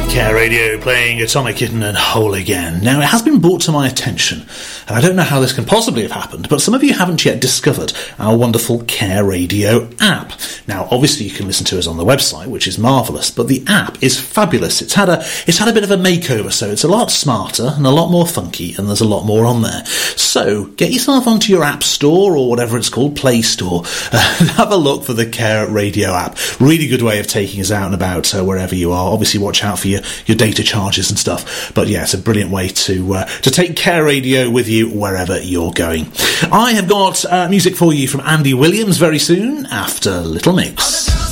Care Radio playing Atomic Kitten and Whole Again. Now, it has been brought to my attention, and I don't know how this can possibly have happened, but some of you haven't yet discovered our wonderful Care Radio app. Now, obviously you can listen to us on the website, which is marvellous, but the app is fabulous. It's had a bit of a makeover, so it's a lot smarter and a lot more funky, and there's a lot more on there. So, get yourself onto your app store, or whatever it's called, Play Store, and have a look for the Care Radio app. Really good way of taking us out and about wherever you are. Obviously, watch out for your data charges and stuff. But yeah, it's a brilliant way to take Care Radio with you wherever you're going. I have got music for you from Andy Williams very soon after Little Mix.